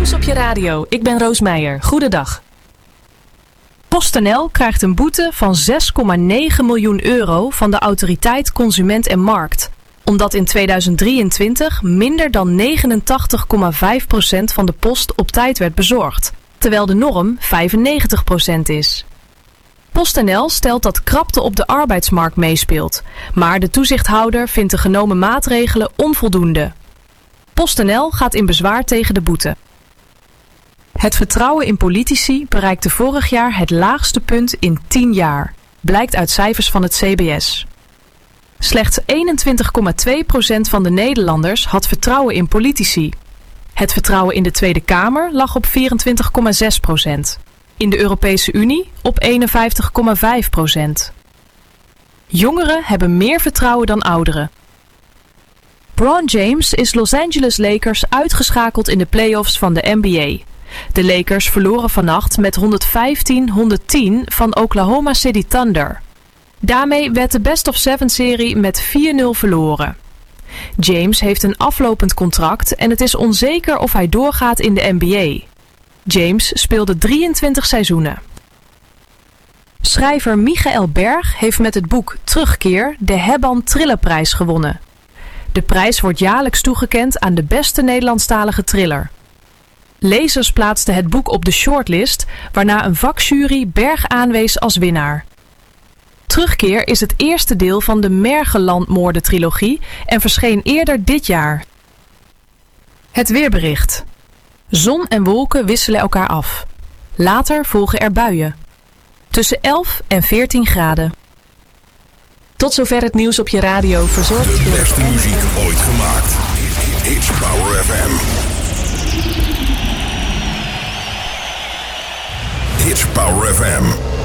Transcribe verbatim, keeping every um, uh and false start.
Nieuws op je radio. Ik ben Roos Meijer. Goedendag. PostNL krijgt een boete van zes komma negen miljoen euro van de Autoriteit Consument en Markt. Omdat in tweeduizend drieëntwintig minder dan negenentachtig komma vijf procent van de post op tijd werd bezorgd. Terwijl de norm vijfennegentig procent is. PostNL stelt dat krapte op de arbeidsmarkt meespeelt. Maar de toezichthouder vindt de genomen maatregelen onvoldoende. PostNL gaat in bezwaar tegen de boete. Het vertrouwen in politici bereikte vorig jaar het laagste punt in tien jaar, blijkt uit cijfers van het C B S. Slechts eenentwintig komma twee procent van de Nederlanders had vertrouwen in politici. Het vertrouwen in de Tweede Kamer lag op vierentwintig komma zes procent. In de Europese Unie op eenenvijftig komma vijf procent. Jongeren hebben meer vertrouwen dan ouderen. LeBron James is Los Angeles Lakers uitgeschakeld in de play-offs van de N B A. De Lakers verloren vannacht met honderdvijftien honderdtien van Oklahoma City Thunder. Daarmee werd de Best of Seven-serie met vier nul verloren. James heeft een aflopend contract en het is onzeker of hij doorgaat in de N B A. James speelde drieëntwintig seizoenen. Schrijver Michael Berg heeft met het boek Terugkeer de Hebban Thrillerprijs gewonnen. De prijs wordt jaarlijks toegekend aan de beste Nederlandstalige thriller. Lezers plaatsten het boek op de shortlist, waarna een vakjury Berg aanwees als winnaar. Terugkeer is het eerste deel van de Mergeland-moorden-trilogie en verscheen eerder dit jaar. Het weerbericht. Zon en wolken wisselen elkaar af. Later volgen er buien. Tussen elf en veertien graden. Tot zover het nieuws op je radio, verzorgd door... De beste muziek ooit gemaakt. It's Power F M. It's Power F M.